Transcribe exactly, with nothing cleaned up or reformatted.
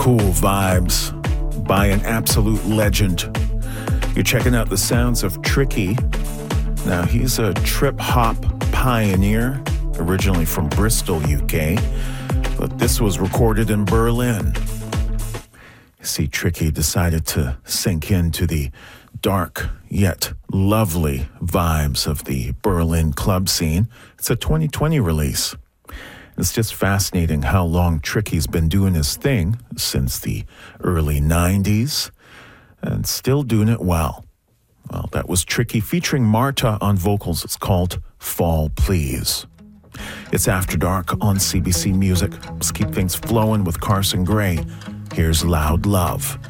cool vibes by an absolute legend. You're checking out the sounds of Tricky. Now, he's a trip-hop pioneer, originally from Bristol, U K, but this was recorded in Berlin. You see, Tricky decided to sink into the dark yet lovely vibes of the Berlin club scene. It's a twenty twenty release. It's just fascinating how long Tricky's been doing his thing since the early nineties and still doing it well. Well, that was Tricky featuring Marta on vocals. It's called Fall Please. It's After Dark on C B C Music. Let's keep things flowing with Carson Gray. Here's Loud Love.